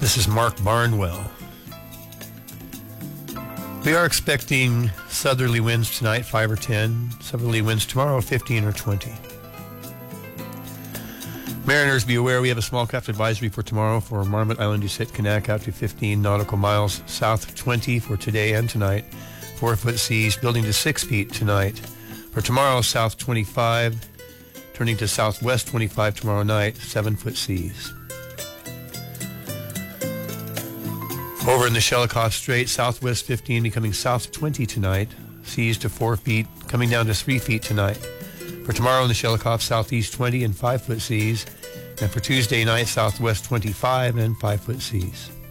This is Mark Barnwell. We are expecting southerly winds tonight, 5 or 10. Southerly winds tomorrow, 15 or 20. Mariners, be aware we have a small craft advisory for tomorrow for Marmot Island, Usit-Kanak out to 15 nautical miles south of 20 for today and tonight. 4-foot seas building to 6 feet tonight. For tomorrow, south 25, turning to southwest 25 tomorrow night, 7-foot seas. Over in the Shelikof Strait, southwest 15 becoming south 20 tonight. Seas to 4 feet, coming down to 3 feet tonight. For tomorrow in the Shelikof, southeast 20 and 5-foot seas. And for Tuesday night, southwest 25 and 5-foot seas.